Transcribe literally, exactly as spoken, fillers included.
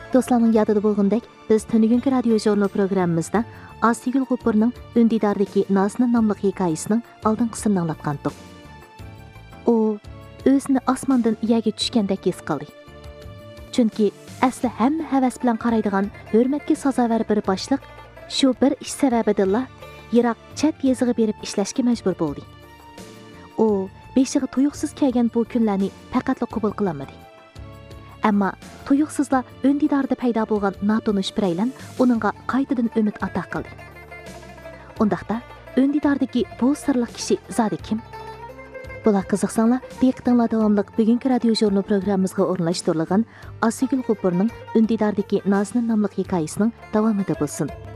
Dostlarning yadida bo'lgandek, biz Tönügünkü radio jurnal programmamizda Asygül Gopurning Ündidardagi Nazlı nomli hikoyasining oldin qismini anglatgandik. U o'zini osmondan yerga tushgandek his qildi. Chunki asli hamma havas bilan qaraydigan hurmatga sazovor bir boshliq shu bir ish sababidan yiroq chet yeziga berib ishlashga majbur bo'ldi. U beshiga tuyuqsiz kelgan bu kunlarni faqatla qabul qilolmadi. Ammo tuyuqsizla Ündidarda paydo bo'lgan notanish biraylan uningga qaytadan umid ato qildi. Undaqda Ündidardagi bu sirli kishi zodi kim? Bular qiziqsanglar, diqqatinglar davomli bugungi radio jurnal programmamizga o'rnashtirilgan Asygül Gopurning Ündidardagi Nazlı nomli hikoyasining davomida bo'lsin.